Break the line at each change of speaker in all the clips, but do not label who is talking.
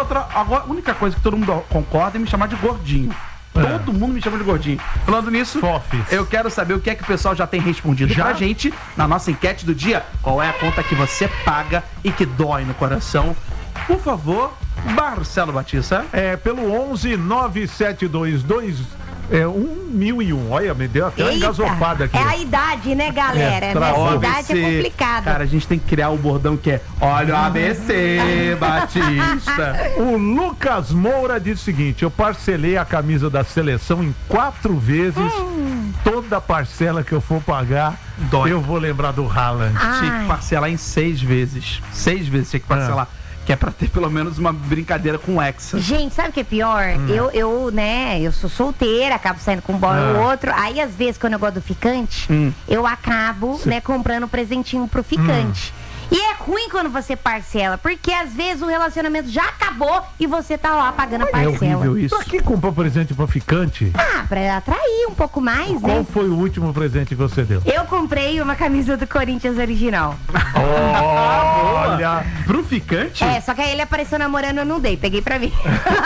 Agora, a única coisa que todo mundo concorda é me chamar de gordinho. Todo mundo me chama de gordinho. Falando nisso, eu quero saber o que é que o pessoal já tem respondido pra gente na nossa enquete do dia. Qual é a conta que você paga e que dói no coração? Por favor, Marcelo Batista.
Pelo 11 9722 1001. Olha, me deu até uma engasopada aqui.
É a idade, né, galera? Nessa idade é complicado.
Cara, a gente tem que criar o bordão que é: olha o ABC, Batista.
O Lucas Moura diz o seguinte: eu parcelei a camisa da seleção em 4 vezes. Toda parcela que eu for pagar, eu vou lembrar do Haaland.
Tinha que parcelar em 6 vezes. 6 vezes tinha que parcelar. Que é pra ter pelo menos uma brincadeira com o Hexa.
Gente, sabe o que é pior? Eu sou solteira, acabo saindo com um boy ou outro. Aí, às vezes, quando eu gosto do ficante, eu acabo, comprando um presentinho pro ficante. E é ruim quando você parcela, porque às vezes o relacionamento já acabou e você tá lá pagando a parcela.
É horrível isso.
Pra que comprar presente pra ficante?
Pra atrair um pouco mais, né?
Qual foi o último presente que você deu?
Eu comprei uma camisa do Corinthians original.
Olha!
Pro ficante?
Só que aí ele apareceu namorando, eu não dei, peguei pra mim.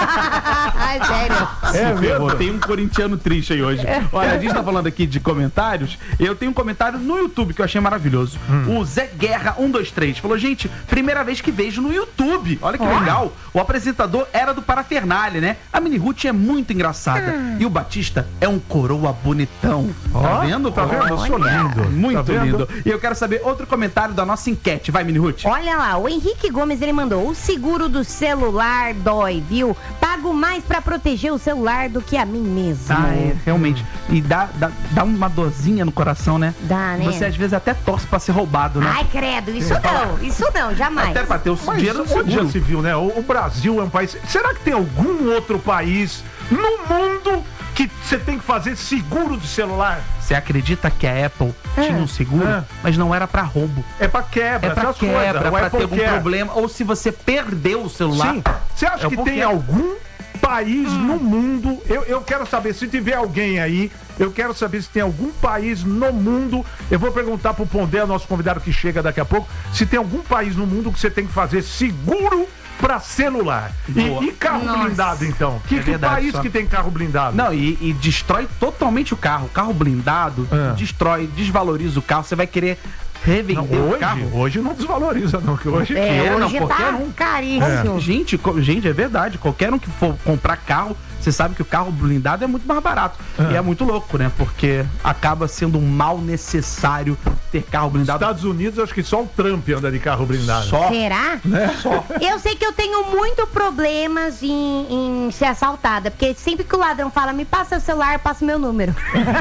Sério.
É mesmo?
Tem um corintiano triste aí hoje. Olha, a gente tá falando aqui de comentários. Eu tenho um comentário no YouTube que eu achei maravilhoso. O Zé Guerra 123 falou: gente, primeira vez que vejo no YouTube. Olha que legal. O apresentador era do Parafernália, né? A Mini Ruth é muito engraçada. E o Batista é um coroa bonitão. Tá vendo?
Tá vendo? Eu sou lindo.
Muito lindo. E eu quero saber outro comentário da nossa enquete. Vai, Mini Ruth.
Olha lá, o Henrique Gomes, ele mandou: o seguro do celular dói, viu? Pago mais pra proteger o celular do que a mim mesmo.
Realmente. E dá uma dorzinha no coração, né?
Dá, né?
Você às vezes até torce pra ser roubado, né?
Ai, credo, isso não, jamais.
Até pra ter o dinheiro no
onde já
seguro.
se viu, né? O Brasil é um país... Será que tem algum outro país no mundo que você tem que fazer seguro de celular?
Você acredita que a Apple tinha um seguro, mas não era pra roubo?
É pra quebra,
É pra quebra, pra ter algum
quer.
problema. Ou se você perdeu o celular.
Sim. Você acha que tem algum país no mundo? Eu quero saber, se tiver alguém aí, eu quero saber se tem algum país no mundo. Eu vou perguntar pro Pondé, nosso convidado que chega daqui a pouco, se tem algum país no mundo que você tem que fazer seguro pra celular. E carro blindado, então? Que país que tem carro blindado?
Não, e destrói totalmente o carro. Carro blindado destrói, desvaloriza o carro. Você vai querer revender o carro.
Hoje não desvaloriza, não. Que hoje
hoje
qualquer
tá
um.
caríssimo.
Gente, é verdade. Qualquer um que for comprar carro, você sabe que o carro blindado é muito mais barato. E é muito louco, né? Porque acaba sendo um mal necessário ter carro blindado.
Estados Unidos, acho que só o Trump anda de carro blindado.
Será?
Só.
Eu sei que eu tenho muito problemas em ser assaltada, porque sempre que o ladrão fala, me passa o celular, passa o meu número.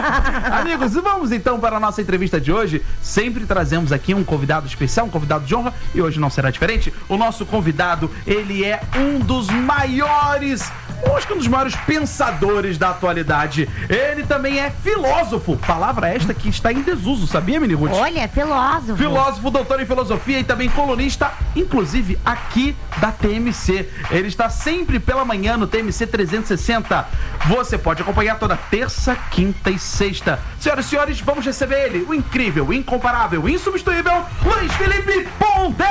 Amigos, vamos então para a nossa entrevista de hoje. Sempre trazemos aqui um convidado especial, um convidado de honra, e hoje não será diferente. O nosso convidado, ele é um dos maiores, acho que um dos maiores pensadores da atualidade. Ele também é filósofo, palavra esta que está em desuso, sabia, Mini Ruth?
Olha, filósofo.
Filósofo, doutor em filosofia e também colunista, inclusive aqui da TMC. Ele está sempre pela manhã no TMC 360. Você pode acompanhar toda terça, quinta e sexta. Senhoras e senhores, vamos receber ele, o incrível, o incomparável, o insubstituível, Luiz Felipe Pondé!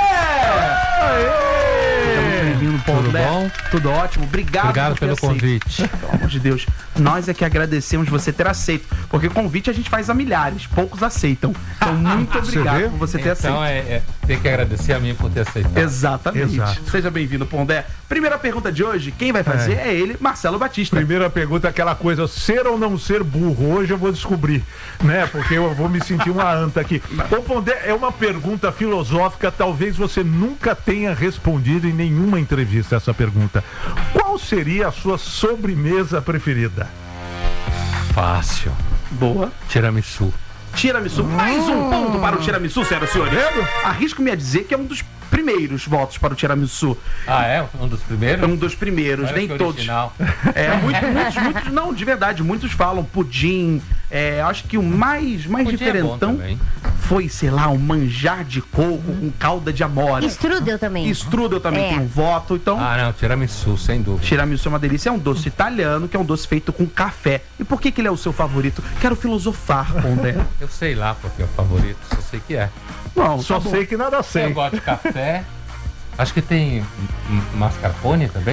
Tudo bom?
Tudo ótimo, obrigado
pelo convite.
Pelo amor de Deus, nós é que agradecemos você ter aceito, porque convite a gente faz a milhares, poucos aceitam. Então muito obrigado por você ter aceito.
Então tem que agradecer a mim por ter aceitado.
Exatamente.
Exato.
Seja bem-vindo, Pondé. Primeira pergunta de hoje, quem vai fazer é ele, Marcelo Batista.
Primeira pergunta é aquela coisa, ser ou não ser burro? Hoje eu vou descobrir, né? Porque eu vou me sentir uma anta aqui. Ô, Pondé, é uma pergunta filosófica, talvez você nunca tenha respondido em nenhuma entrevista essa pergunta. Qual seria a sua sobremesa preferida?
Fácil.
Boa.
Tiramisu.
Tiramisu. Mais um ponto para o tiramisu, senhoras e senhores. Arrisco-me a dizer que é um dos primeiros votos para o tiramisu.
Ah, é? Um dos primeiros?
É um dos primeiros,
Olha
nem
que
todos.
original.
Muitos, não, de verdade, muitos falam pudim. Acho que o mais diferentão foi, sei lá, um manjar de coco com calda de amora.
Strudel também.
Strudel também tem um voto, então...
Ah, não, tiramisu, sem dúvida.
Tiramisu é uma delícia, é um doce italiano, que é um doce feito com café. E por que ele é o seu favorito? Quero filosofar, Pondé.
Eu sei lá porque é o favorito, só sei que é.
Não,
Só sei que nada sei.
Eu gosto de café. Acho que tem mascarpone também.